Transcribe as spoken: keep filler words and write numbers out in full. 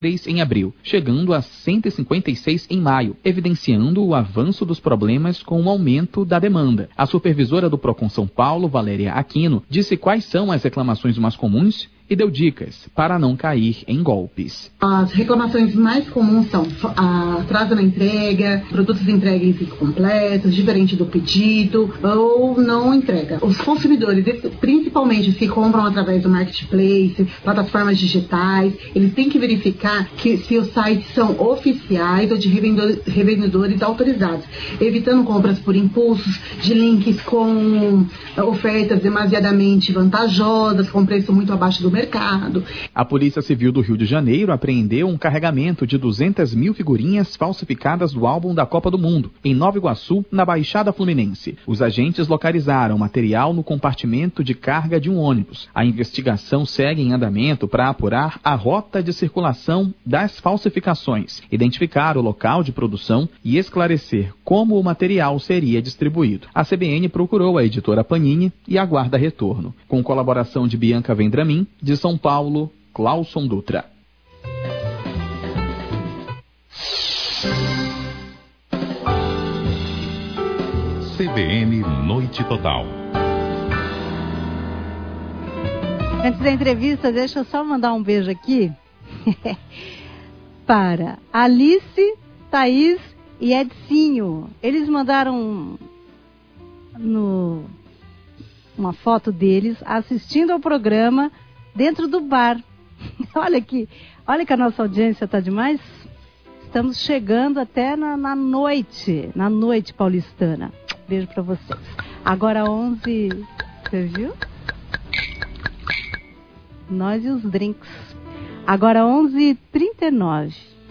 em abril, chegando a cento e cinquenta e seis em maio, evidenciando o avanço dos problemas com o aumento da demanda. A supervisora do Procon São Paulo, Valéria Aquino, disse quais são as reclamações mais comuns e deu dicas para não cair em golpes. As reclamações mais comuns são atraso na entrega, produtos entregues incompletos, diferente do pedido ou não entrega. Os consumidores, principalmente se compram através do marketplace, plataformas digitais, eles têm que verificar que se os sites são oficiais ou de revendedores, revendedores autorizados, evitando compras por impulsos, de links com ofertas demasiadamente vantajosas, com preço muito abaixo do mercado. A Polícia Civil do Rio de Janeiro apreendeu um carregamento de duzentas mil figurinhas falsificadas do álbum da Copa do Mundo, em Nova Iguaçu, na Baixada Fluminense. Os agentes localizaram o material no compartimento de carga de um ônibus. A investigação segue em andamento para apurar a rota de circulação das falsificações, identificar o local de produção e esclarecer como o material seria distribuído. A C B N procurou a editora Panini e aguarda retorno. Com colaboração de Bianca Vendramin, de São Paulo, Clauson Dutra. C B N Noite Total. Antes da entrevista, deixa eu só mandar um beijo aqui para Alice, Thaís e Edcinho. Eles mandaram no, uma foto deles assistindo ao programa dentro do bar. Olha aqui, olha que a nossa audiência está demais. Estamos chegando até na, na noite, na noite paulistana. Beijo para vocês. Agora onze, você viu? Nós e os drinks. Agora onze e trinta e nove.